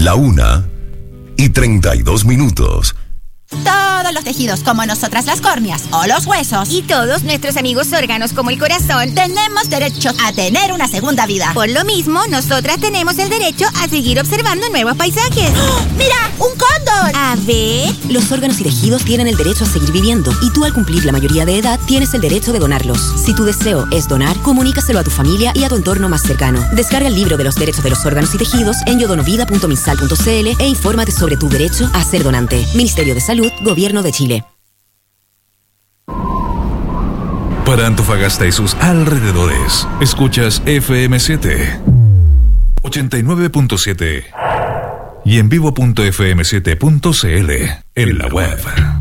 1:32. Todos los tejidos, como nosotras las córneas o los huesos, y todos nuestros amigos órganos como el corazón, tenemos derecho a tener una segunda vida. Por lo mismo, nosotras tenemos el derecho a seguir observando nuevos paisajes. ¡Oh! ¡Mira! ¡Un cóndor! A ver... Los órganos y tejidos tienen el derecho a seguir viviendo, y tú, al cumplir la mayoría de edad, tienes el derecho de donarlos. Si tu deseo es donar, comunícaselo a tu familia y a tu entorno más cercano. Descarga el libro de los derechos de los órganos y tejidos en yodonovida.minsal.cl e infórmate sobre tu derecho a ser donante. Ministerio de Salud, Gobierno de Chile. Para Antofagasta y sus alrededores, escuchas FM7 89.7 y en vivo.fm7.cl en la web.